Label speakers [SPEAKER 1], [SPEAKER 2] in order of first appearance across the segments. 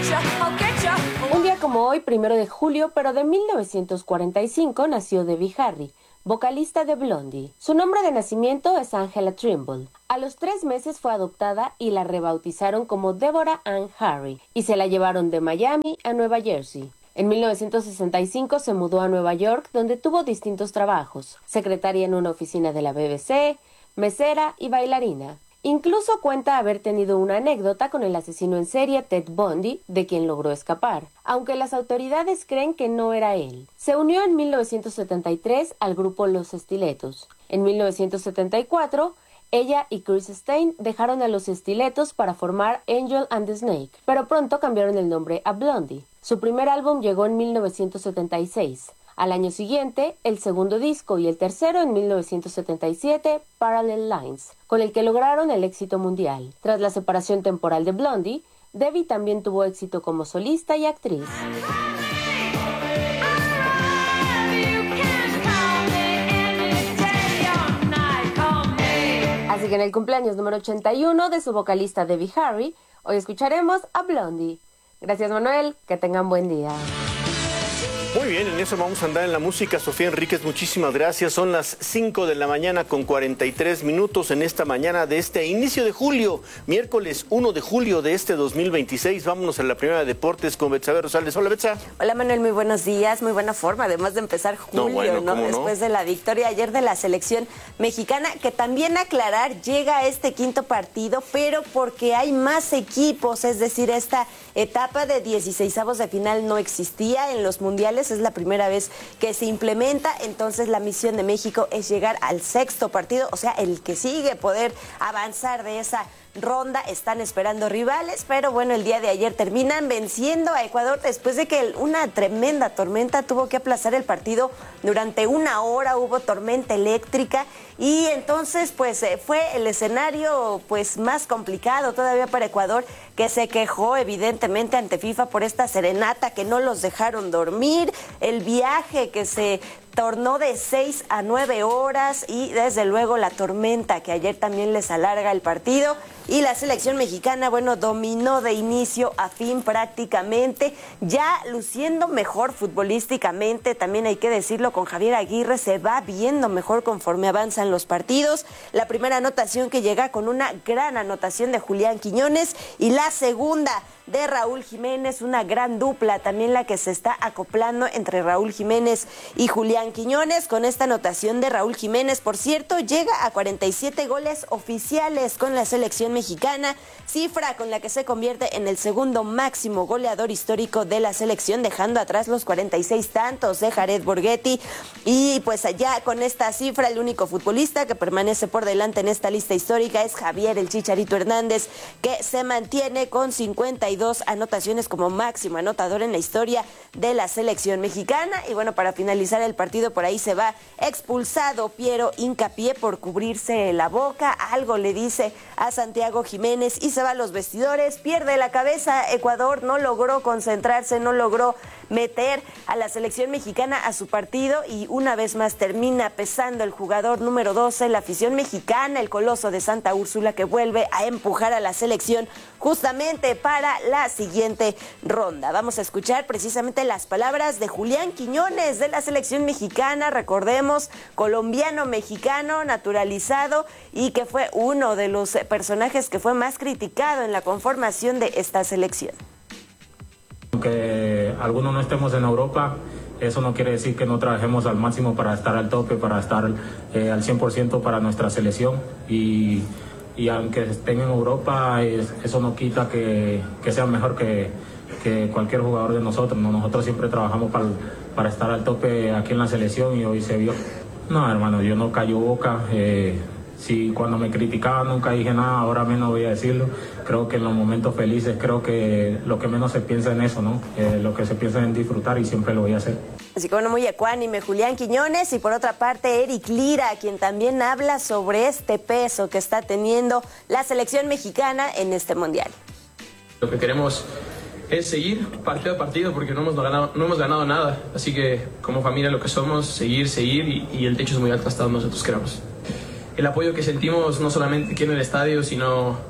[SPEAKER 1] Un día como hoy, 1 de julio, pero de 1945, nació Debbie Harry, vocalista de Blondie. Su nombre de nacimiento es Angela Trimble. A los 3 meses fue adoptada y la rebautizaron como Deborah Ann Harry, y se la llevaron de Miami a Nueva Jersey. En 1965 se mudó a Nueva York, donde tuvo distintos trabajos: secretaria en una oficina de la BBC, mesera y bailarina. Incluso cuenta haber tenido una anécdota con el asesino en serie Ted Bundy, de quien logró escapar, aunque las autoridades creen que no era él. Se unió en 1973 al grupo Los Estiletos. En 1974, ella y Chris Stein dejaron a Los Estiletos para formar Angel and the Snake, pero pronto cambiaron el nombre a Blondie. Su primer álbum llegó en 1976. Al año siguiente, el segundo disco, y el tercero en 1977, Parallel Lines, con el que lograron el éxito mundial. Tras la separación temporal de Blondie, Debbie también tuvo éxito como solista y actriz. Así que en el cumpleaños número 81 de su vocalista Debbie Harry, hoy escucharemos a Blondie. Gracias, Manuel, que tengan buen día.
[SPEAKER 2] Muy bien, en eso vamos a andar en la música. Sofía Enríquez, muchísimas gracias. Son las 5 de la mañana con 43 minutos en esta mañana de este inicio de julio, miércoles 1 de julio de este 2026. Vámonos a la primera de deportes con Betsabe Rosales. Hola, Betsa.
[SPEAKER 3] Hola, Manuel, muy buenos días. Muy buena forma, además de empezar julio, ¿no? Después de la victoria ayer de la selección mexicana, que también aclarar, llega a este quinto partido, pero porque hay más equipos, es decir, esta etapa de 16avos de final no existía en los mundiales. Es la primera vez que se implementa, entonces la misión de México es llegar al sexto partido, o sea, el que sigue, poder avanzar de esa ronda. Están esperando rivales, pero bueno, el día de ayer terminan venciendo a Ecuador después de que una tremenda tormenta tuvo que aplazar el partido durante 1 hora. Hubo tormenta eléctrica y entonces pues fue el escenario pues más complicado todavía para Ecuador, que se quejó evidentemente ante FIFA por esta serenata que no los dejaron dormir, el viaje que se tornó de 6 a 9 horas y desde luego la tormenta que ayer también les alarga el partido. Y la selección mexicana, bueno, dominó de inicio a fin prácticamente, ya luciendo mejor futbolísticamente, también hay que decirlo, con Javier Aguirre se va viendo mejor conforme avanzan los partidos. La primera anotación que llega con una gran anotación de Julián Quiñones y la segunda de Raúl Jiménez, una gran dupla también la que se está acoplando entre Raúl Jiménez y Julián Quiñones. Con esta anotación de Raúl Jiménez, por cierto, llega a 47 goles oficiales con la selección mexicana, cifra con la que se convierte en el segundo máximo goleador histórico de la selección, dejando atrás los 46 tantos de Jared Borghetti. Y pues allá con esta cifra, el único futbolista que permanece por delante en esta lista histórica es Javier el Chicharito Hernández, que se mantiene con 52 anotaciones como máximo anotador en la historia de la selección mexicana. Y bueno, para finalizar el partido, por ahí se va expulsado Piero Hincapié por cubrirse la boca, algo le dice a Santiago Jiménez y se va a los vestidores, pierde la cabeza. Ecuador no logró concentrarse, no logró meter a la selección mexicana a su partido y una vez más termina pesando el jugador número 12, la afición mexicana, el Coloso de Santa Úrsula, que vuelve a empujar a la selección justamente para la siguiente ronda. Vamos a escuchar precisamente las palabras de Julián Quiñones de la selección mexicana, recordemos, colombiano-mexicano naturalizado y que fue uno de los personajes que fue más criticado en la conformación de esta selección.
[SPEAKER 4] Aunque algunos no estemos en Europa, eso no quiere decir que no trabajemos al máximo para estar al tope, para estar al 100% para nuestra selección y aunque estén en Europa, eso no quita que sean mejor que cualquier jugador de nosotros, ¿no? Nosotros siempre trabajamos para estar al tope aquí en la selección y hoy se vio. No, hermano, yo no callo boca. Si cuando me criticaban nunca dije nada, ahora menos voy a decirlo. Creo que en los momentos felices, creo que lo que menos se piensa en eso, ¿no? Lo que se piensa en disfrutar y siempre lo voy a hacer.
[SPEAKER 3] Así que bueno, muy ecuánime Julián Quiñones y por otra parte Eric Lira, quien también habla sobre este peso que está teniendo la selección mexicana en este mundial.
[SPEAKER 5] Lo que queremos es seguir partido a partido porque no hemos ganado nada. Así que como familia lo que somos, seguir y el techo es muy alto hasta donde nosotros queramos. El apoyo que sentimos no solamente aquí en el estadio, sino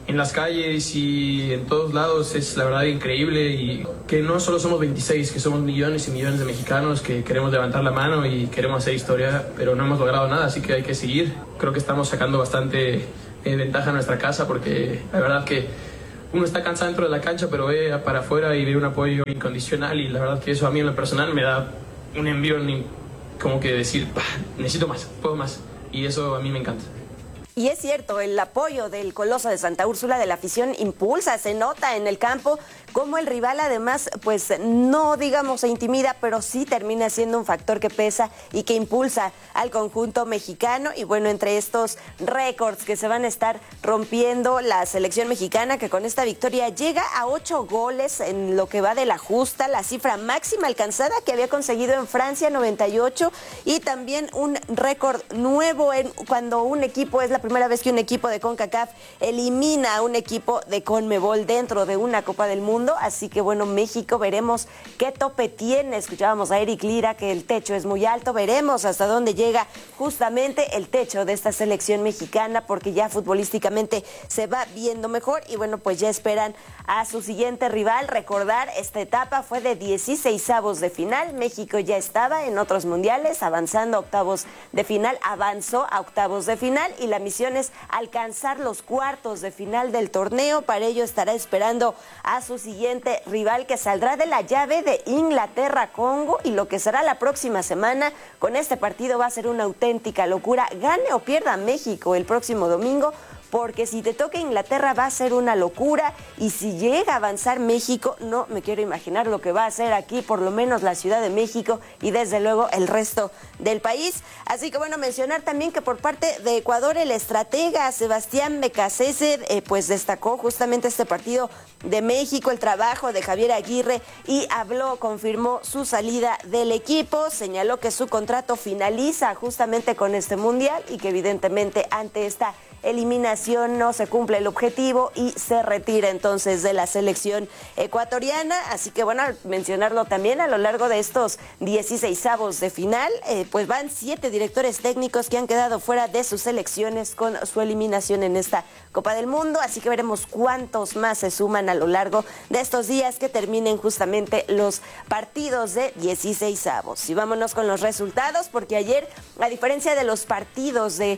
[SPEAKER 5] en las calles y en todos lados es la verdad increíble, y que no solo somos 26, que somos millones y millones de mexicanos que queremos levantar la mano y queremos hacer historia, pero no hemos logrado nada, así que hay que seguir. Creo que estamos sacando bastante ventaja a nuestra casa, porque la verdad que uno está cansado dentro de la cancha, pero ve para afuera y ve un apoyo incondicional, y la verdad que eso a mí en lo personal me da un envión, como que decir, necesito más, puedo más, y eso a mí me encanta.
[SPEAKER 3] Y es cierto, el apoyo del Coloso de Santa Úrsula, de la afición, impulsa, se nota en el campo, como el rival además, pues no digamos se intimida, pero sí termina siendo un factor que pesa y que impulsa al conjunto mexicano. Y bueno, entre estos récords que se van a estar rompiendo, la selección mexicana, que con esta victoria llega a 8 goles en lo que va de la justa, la cifra máxima alcanzada que había conseguido en Francia, 98, y también un récord nuevo en cuando un equipo, es la primera vez que un equipo de CONCACAF elimina a un equipo de CONMEBOL dentro de una Copa del Mundo. Así que bueno, México, veremos qué tope tiene. Escuchábamos a Eric Lira que el techo es muy alto, veremos hasta dónde llega justamente el techo de esta selección mexicana, porque ya futbolísticamente se va viendo mejor. Y bueno, pues ya esperan a su siguiente rival. Recordar, esta etapa fue de 16avos de final. México ya estaba en otros mundiales, avanzando a octavos de final, avanzó a octavos de final, y la misión es alcanzar los cuartos de final del torneo. Para ello estará esperando a su siguiente rival, que saldrá de la llave de Inglaterra-Congo, y lo que será la próxima semana. Con este partido va a ser una auténtica locura, gane o pierda México el próximo domingo, porque si te toca Inglaterra va a ser una locura, y si llega a avanzar México, no me quiero imaginar lo que va a hacer aquí, por lo menos la Ciudad de México, y desde luego el resto del país. Así que bueno, mencionar también que por parte de Ecuador, el estratega Sebastián Becasese pues destacó justamente este partido de México, el trabajo de Javier Aguirre, y confirmó su salida del equipo. Señaló que su contrato finaliza justamente con este mundial, y que evidentemente ante esta eliminación no se cumple el objetivo, y se retira entonces de la selección ecuatoriana. Así que bueno, mencionarlo también, a lo largo de estos 16avos de final, pues van 7 directores técnicos que han quedado fuera de sus selecciones con su eliminación en esta Copa del Mundo. Así que veremos cuántos más se suman a lo largo de estos días que terminen justamente los partidos de 16avos. Y vámonos con los resultados, porque ayer, a diferencia de los partidos de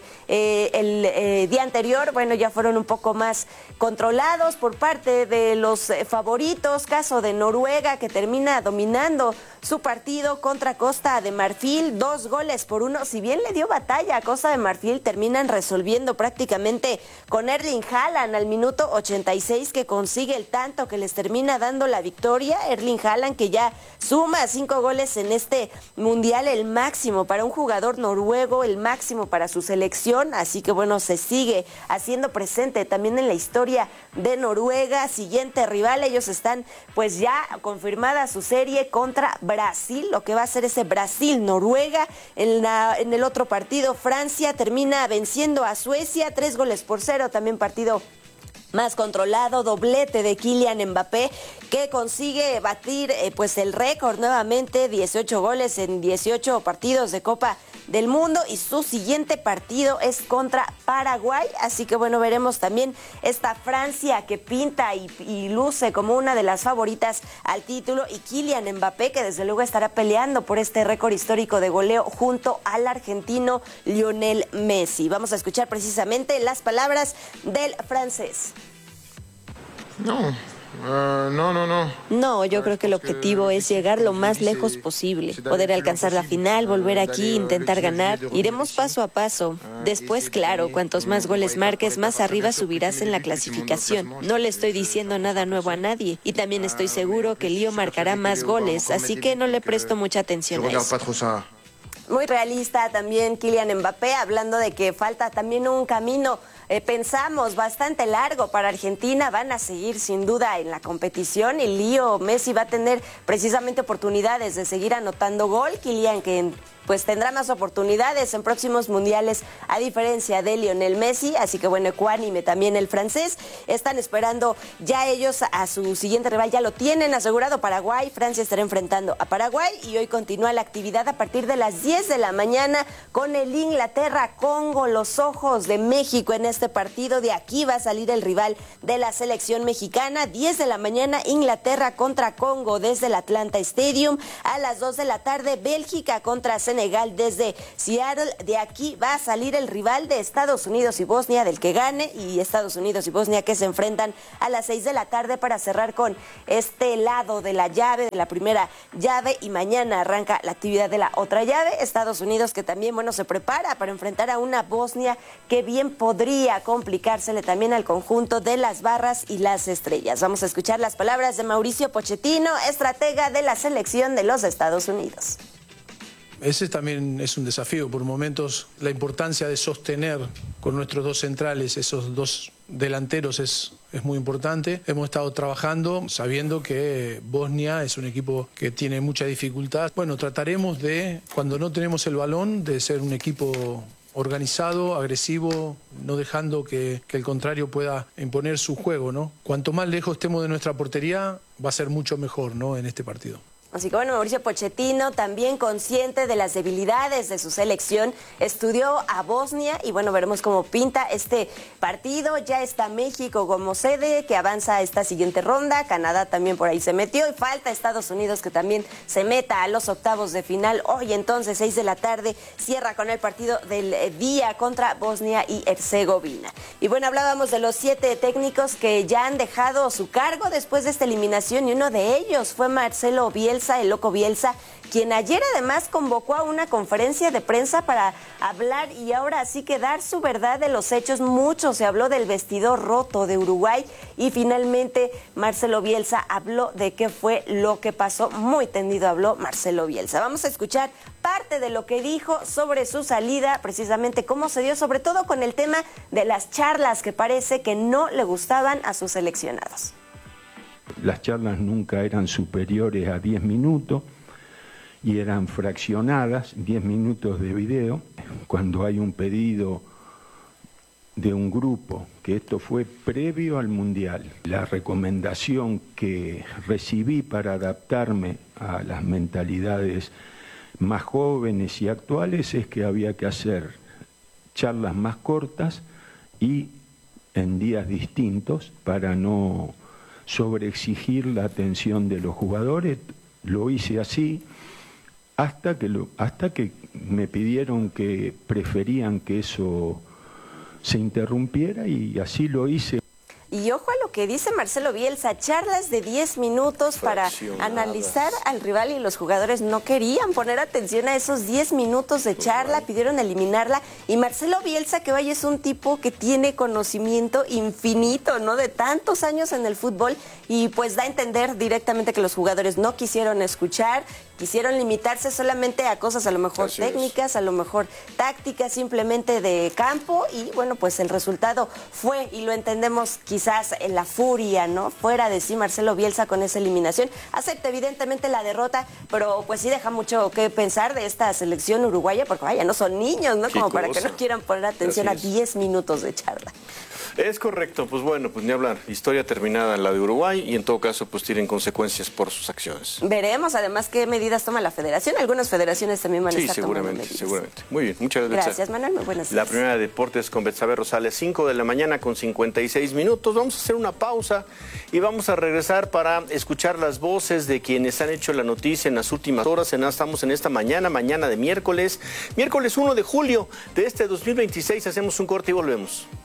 [SPEAKER 3] el día anterior, bueno, ya fueron un poco más controlados por parte de los favoritos. Caso de Noruega, que termina dominando su partido contra Costa de Marfil, 2-1. Si bien le dio batalla a Costa de Marfil, terminan resolviendo prácticamente con Erling Haaland al minuto 86, que consigue el tanto que les termina dando la victoria. Erling Haaland, que ya suma 5 goles en este mundial, el máximo para un jugador noruego, el máximo para su selección. Así que bueno, se sigue haciendo presente también en la historia de Noruega. Siguiente rival, ellos están pues ya confirmada su serie contra Brasil, lo que va a ser ese Brasil-Noruega. En el otro partido, Francia termina venciendo a Suecia 3-0, también partido más controlado, doblete de Kylian Mbappé, que consigue batir pues el récord nuevamente, 18 goles en 18 partidos de Copa del Mundo, y su siguiente partido es contra Paraguay. Así que bueno, veremos también esta Francia que pinta y luce como una de las favoritas al título, y Kylian Mbappé, que desde luego estará peleando por este récord histórico de goleo junto al argentino Lionel Messi. Vamos a escuchar precisamente las palabras del francés.
[SPEAKER 6] No, yo creo que el objetivo es llegar lo más lejos posible, poder alcanzar la final, volver aquí, intentar ganar. Iremos paso a paso. Después, claro, cuantos más goles marques, más arriba subirás en la clasificación. No le estoy diciendo nada nuevo a nadie, y también estoy seguro que Lío marcará más goles, así que no le presto mucha atención a eso.
[SPEAKER 3] Muy realista también Kylian Mbappé, hablando de que falta también un camino, pensamos, bastante largo para Argentina. Van a seguir sin duda en la competición, y Lío Messi va a tener precisamente oportunidades de seguir anotando gol. Kylian, que pues tendrá más oportunidades en próximos mundiales, a diferencia de Lionel Messi. Así que bueno, ecuánime también el francés. Están esperando ya ellos a su siguiente rival, ya lo tienen asegurado, Paraguay. Francia estará enfrentando a Paraguay y hoy continúa la actividad a partir de las 10 de la mañana con el Inglaterra-Congo. Los ojos de México en este partido. De aquí va a salir el rival de la selección mexicana. 10 de la mañana, Inglaterra contra Congo desde el Atlanta Stadium. A las 2 de la tarde, Bélgica contra Senegal desde Seattle. De aquí va a salir el rival de Estados Unidos y Bosnia, del que gane, y Estados Unidos y Bosnia que se enfrentan a las 6 de la tarde para cerrar con este lado de la llave, de la primera llave, y mañana arranca la actividad de la otra llave. Estados Unidos que también, bueno, se prepara para enfrentar a una Bosnia que bien podría complicársele también al conjunto de las barras y las estrellas. Vamos a escuchar las palabras de Mauricio Pochettino, estratega de la selección de los Estados Unidos.
[SPEAKER 7] Ese también es un desafío. Por momentos la importancia de sostener con nuestros dos centrales, esos dos delanteros, es muy importante. Hemos estado trabajando sabiendo que Bosnia es un equipo que tiene mucha dificultad. Bueno, trataremos de, cuando no tenemos el balón, de ser un equipo organizado, agresivo, no dejando que el contrario pueda imponer su juego, ¿no? Cuanto más lejos estemos de nuestra portería, va a ser mucho mejor, ¿no?, en este partido.
[SPEAKER 3] Así que bueno, Mauricio Pochettino, también consciente de las debilidades de su selección, estudió a Bosnia y bueno, veremos cómo pinta este partido. Ya está México como sede, que avanza a esta siguiente ronda. Canadá también por ahí se metió y falta Estados Unidos que también se meta a los octavos de final. Hoy entonces, 6 de la tarde, cierra con el partido del día contra Bosnia y Herzegovina. Y bueno, hablábamos de los 7 técnicos que ya han dejado su cargo después de esta eliminación y uno de ellos fue Marcelo Bielsa, el Loco Bielsa, quien ayer además convocó a una conferencia de prensa para hablar y ahora sí que dar su verdad de los hechos. Mucho se habló del vestidor roto de Uruguay y finalmente Marcelo Bielsa habló de qué fue lo que pasó. Muy tendido habló Marcelo Bielsa. Vamos a escuchar parte de lo que dijo sobre su salida, precisamente cómo se dio, sobre todo con el tema de las charlas que parece que no le gustaban a sus seleccionados.
[SPEAKER 8] Las charlas nunca eran superiores a 10 minutos y eran fraccionadas, 10 minutos de video. Cuando hay un pedido de un grupo, que esto fue previo al Mundial, la recomendación que recibí para adaptarme a las mentalidades más jóvenes y actuales es que había que hacer charlas más cortas y en días distintos para no sobreexigir la atención de los jugadores. Lo hice así hasta que me pidieron que preferían que eso se interrumpiera y así lo hice.
[SPEAKER 3] Y ojo a lo que dice Marcelo Bielsa, charlas de 10 minutos para analizar al rival y los jugadores no querían poner atención a esos 10 minutos de charla, pidieron eliminarla. Y Marcelo Bielsa, que vaya, es un tipo que tiene conocimiento infinito, ¿no?, de tantos años en el fútbol, y pues da a entender directamente que los jugadores no quisieron escuchar, quisieron limitarse solamente a cosas a lo mejor técnicas, a lo mejor tácticas, simplemente de campo, y bueno, pues el resultado fue, y lo entendemos quizás en la furia, ¿no?, fuera de sí Marcelo Bielsa con esa eliminación. Acepta evidentemente la derrota, pero pues sí deja mucho que pensar de esta selección uruguaya, porque vaya, no son niños, ¿no?, como para que no quieran poner atención a 10 minutos de charla.
[SPEAKER 2] Es correcto, pues bueno, pues ni hablar. Historia terminada en la de Uruguay y en todo caso pues tienen consecuencias por sus acciones.
[SPEAKER 3] Veremos además qué medidas toma la federación. Algunas federaciones también van a estar tomando medidas. Sí,
[SPEAKER 2] seguramente. Muy bien, muchas gracias.
[SPEAKER 3] Gracias, Manuel, muy buenas
[SPEAKER 2] La primera de deportes con Betsabe Rosales, 5 de la mañana con 56 minutos. Vamos a hacer una pausa y vamos a regresar para escuchar las voces de quienes han hecho la noticia en las últimas horas. Estamos en esta mañana de miércoles 1 de julio de este 2026. Hacemos un corte y volvemos.